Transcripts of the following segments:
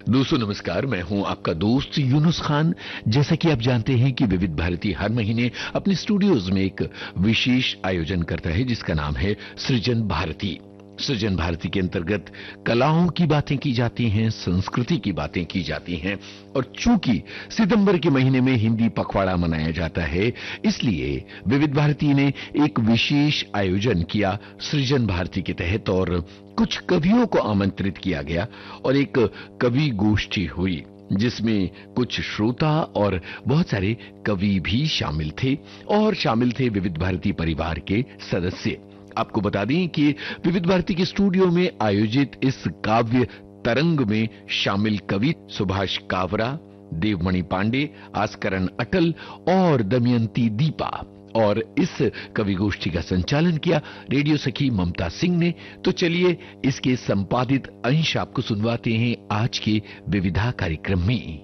दोस्तों नमस्कार, मैं हूं आपका दोस्त यूनुस खान। जैसा कि आप जानते हैं कि विविध भारती हर महीने अपने स्टूडियोज में एक विशेष आयोजन करता है जिसका नाम है सृजन भारती। सृजन भारती के अंतर्गत कलाओं की बातें की जाती हैं, संस्कृति की बातें की जाती हैं और चूंकि सितंबर के महीने में हिंदी पखवाड़ा मनाया जाता है, इसलिए विविध भारती ने एक विशेष आयोजन किया सृजन भारती के तहत और कुछ कवियों को आमंत्रित किया गया और एक कवि गोष्ठी हुई जिसमें कुछ श्रोता और बहुत सारे कवि भी शामिल थे और शामिल थे विविध भारती परिवार के सदस्य। आपको बता दें कि विविध भारती के स्टूडियो में आयोजित इस काव्य तरंग में शामिल कवि सुभाष कावरा, देवमणि पांडे, आस्करण अटल और दमयंती दीपा और इस कवि गोष्ठी का संचालन किया रेडियो सखी ममता सिंह ने। तो चलिए इसके संपादित अंश आपको सुनवाते हैं आज के विविधा कार्यक्रम में।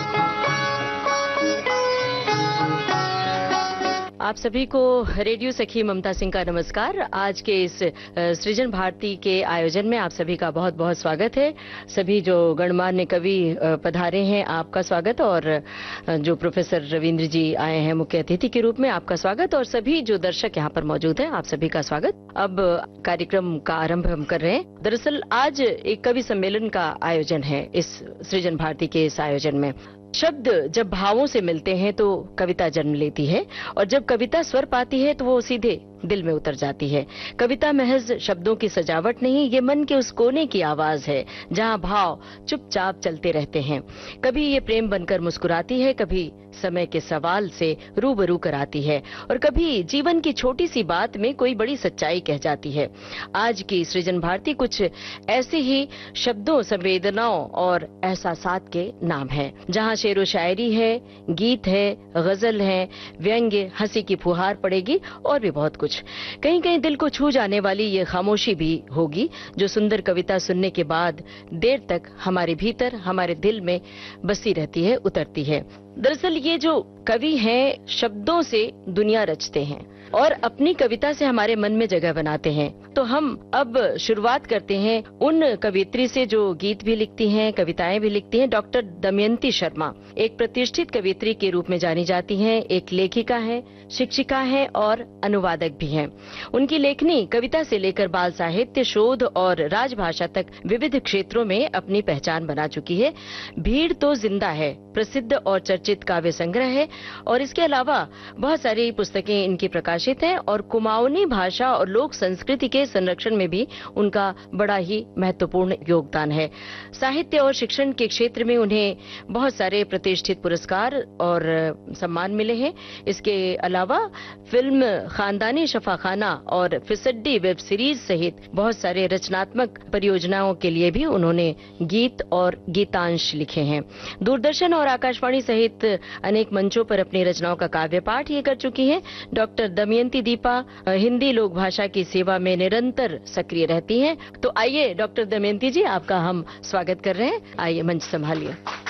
आप सभी को रेडियो सखी ममता सिंह का नमस्कार। आज के इस सृजन भारती के आयोजन में आप सभी का बहुत बहुत स्वागत है। सभी जो गणमान्य कवि पधारे हैं आपका स्वागत और जो प्रोफेसर रविंद्र जी आए हैं मुख्य अतिथि के रूप में आपका स्वागत और सभी जो दर्शक यहाँ पर मौजूद हैं आप सभी का स्वागत। अब कार्यक्रम का आरंभ हम कर रहे हैं। दरअसल आज एक कवि सम्मेलन का आयोजन है इस सृजन भारती के इस आयोजन में। शब्द जब भावों से मिलते हैं तो कविता जन्म लेती है और जब कविता स्वर पाती है तो वो सीधे दिल में उतर जाती है। कविता महज शब्दों की सजावट नहीं, ये मन के उस कोने की आवाज है जहां भाव चुपचाप चलते रहते हैं। कभी ये प्रेम बनकर मुस्कुराती है, कभी समय के सवाल से रूबरू कराती है और कभी जीवन की छोटी सी बात में कोई बड़ी सच्चाई कह जाती है। आज की सृजन भारती कुछ ऐसे ही शब्दों, संवेदनाओं और एहसासात के नाम है, जहां शेरो शायरी है, गीत है, गजल है, व्यंग्य, हंसी की फुहार पड़ेगी और भी बहुत कुछ। कहीं कहीं दिल को छू जाने वाली ये खामोशी भी होगी जो सुंदर कविता सुनने के बाद देर तक हमारे भीतर, हमारे दिल में बसी रहती है, उतरती है। दरअसल ये जो कवि हैं शब्दों से दुनिया रचते हैं और अपनी कविता से हमारे मन में जगह बनाते हैं। तो हम अब शुरुआत करते हैं उन कवियत्री से जो गीत भी लिखती हैं, कविताएं भी लिखती हैं। डॉक्टर दमयंती शर्मा एक प्रतिष्ठित कवियत्री के रूप में जानी जाती हैं, एक लेखिका हैं, शिक्षिका हैं और अनुवादक भी हैं। उनकी लेखनी कविता से लेकर बाल साहित्य, शोध और राजभाषा तक विविध क्षेत्रों में अपनी पहचान बना चुकी है। भीड़ तो जिंदा है प्रसिद्ध और चर्चित काव्य संग्रह है और इसके अलावा बहुत सारी पुस्तकें इनकी प्रकाशित हैं और कुमाऊनी भाषा और लोक संस्कृति के संरक्षण में भी उनका बड़ा ही महत्वपूर्ण योगदान है। साहित्य और शिक्षण के क्षेत्र में उन्हें बहुत सारे प्रतिष्ठित पुरस्कार और सम्मान मिले हैं। इसके अलावा फिल्म खानदानी शफाखाना और फिसड्डी वेब सीरीज सहित बहुत सारे रचनात्मक परियोजनाओं के लिए भी उन्होंने गीत और गीतांश लिखे हैं। दूरदर्शन और आकाशवाणी सहित अनेक मंचों पर अपनी रचनाओं का काव्य पाठ ये कर चुकी हैं। डॉक्टर दमयंती दीपा हिंदी लोक भाषा की सेवा में निरंतर सक्रिय रहती हैं। तो आइए डॉक्टर दमयंती जी, आपका हम स्वागत कर रहे हैं। आइए मंच संभालिए।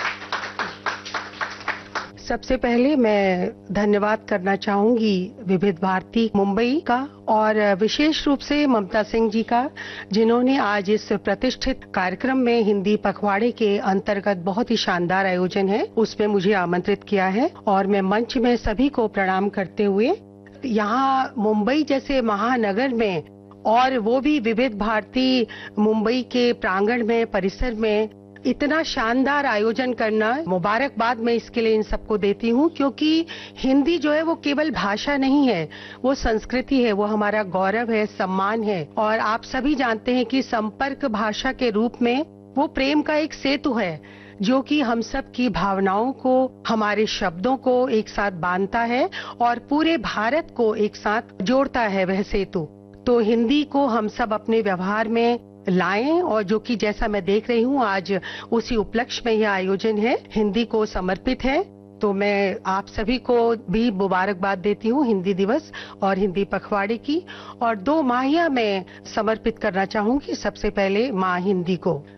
सबसे पहले मैं धन्यवाद करना चाहूंगी विविध भारती मुंबई का और विशेष रूप से ममता सिंह जी का, जिन्होंने आज इस प्रतिष्ठित कार्यक्रम में हिंदी पखवाड़े के अंतर्गत बहुत ही शानदार आयोजन है उसमें मुझे आमंत्रित किया है। और मैं मंच में सभी को प्रणाम करते हुए यहाँ मुंबई जैसे महानगर में और वो भी विविध भारती मुंबई के प्रांगण में, परिसर में इतना शानदार आयोजन करना, मुबारकबाद मैं इसके लिए इन सबको देती हूँ, क्योंकि हिंदी जो है वो केवल भाषा नहीं है, वो संस्कृति है, वो हमारा गौरव है, सम्मान है। और आप सभी जानते हैं कि संपर्क भाषा के रूप में वो प्रेम का एक सेतु है जो कि हम सब की भावनाओं को, हमारे शब्दों को एक साथ बांधता है और पूरे भारत को एक साथ जोड़ता है वह सेतु। तो हिंदी को हम सब अपने व्यवहार में लाएं और जो कि जैसा मैं देख रही हूँ आज उसी उपलक्ष्य में यह आयोजन है, हिंदी को समर्पित है। तो मैं आप सभी को भी मुबारकबाद देती हूँ हिंदी दिवस और हिंदी पखवाड़े की। और 2 माहिया मैं समर्पित करना चाहूंगी। सबसे पहले माँ हिंदी को।